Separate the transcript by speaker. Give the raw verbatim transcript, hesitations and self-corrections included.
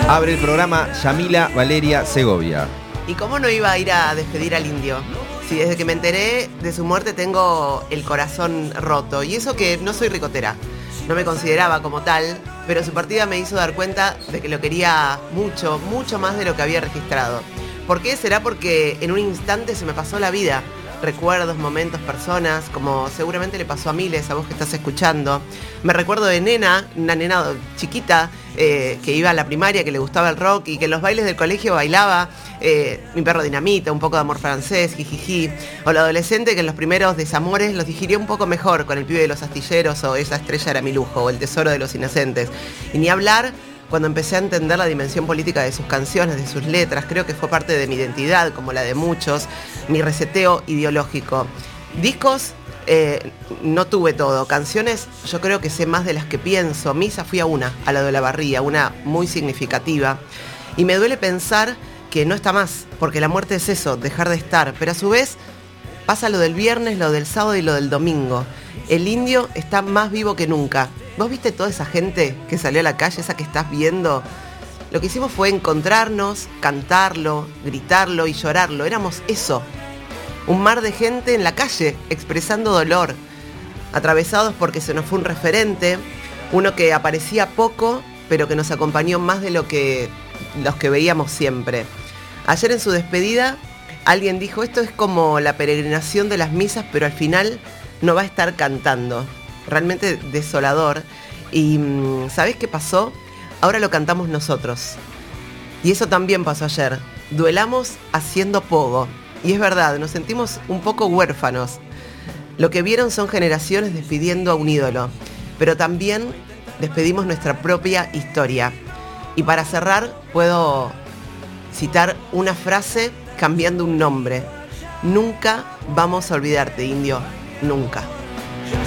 Speaker 1: Abre el programa Yamila Valeria Segovia.
Speaker 2: ¿Y cómo no iba a ir a despedir al indio? Si desde que me enteré de su muerte tengo el corazón roto. Y eso que no soy ricotera. No me consideraba como tal, pero su partida me hizo dar cuenta de que lo quería mucho, mucho más de lo que había registrado. ¿Por qué? Será porque en un instante se me pasó la vida. Recuerdos, momentos, personas, como seguramente le pasó a miles, a vos que estás escuchando. Me recuerdo de nena, una nena chiquita eh, que iba a la primaria, que le gustaba el rock y que en los bailes del colegio bailaba eh, Mi perro dinamita, un poco de amor francés, jijiji. O la adolescente que en los primeros desamores los digirió un poco mejor con El pibe de los astilleros o Esa estrella era mi lujo o El tesoro de los inocentes. Y ni hablar cuando empecé a entender la dimensión política de sus canciones, de sus letras. Creo que fue parte de mi identidad, como la de muchos, mi reseteo ideológico. Discos, eh, no tuve todo. Canciones, yo creo que sé más de las que pienso. Misa fui a una, a la de Olavarría, una muy significativa. Y me duele pensar que no está más, porque la muerte es eso, dejar de estar. Pero a su vez, pasa lo del viernes, lo del sábado y lo del domingo. El indio está más vivo que nunca. ¿Vos viste toda esa gente que salió a la calle, esa que estás viendo? Lo que hicimos fue encontrarnos, cantarlo, gritarlo y llorarlo. Éramos eso. Un mar de gente en la calle, expresando dolor. Atravesados porque se nos fue un referente. Uno que aparecía poco, pero que nos acompañó más de lo que los que veíamos siempre. Ayer en su despedida, alguien dijo, esto es como la peregrinación de las misas, pero al final no va a estar cantando. Realmente desolador. Y ¿sabés qué pasó? Ahora lo cantamos nosotros. Y eso también pasó ayer. Duelamos haciendo pogo. Y es verdad, nos sentimos un poco huérfanos. Lo que vieron son generaciones despidiendo a un ídolo. Pero también despedimos nuestra propia historia. Y para cerrar, puedo citar una frase cambiando un nombre. Nunca vamos a olvidarte, indio. Nunca.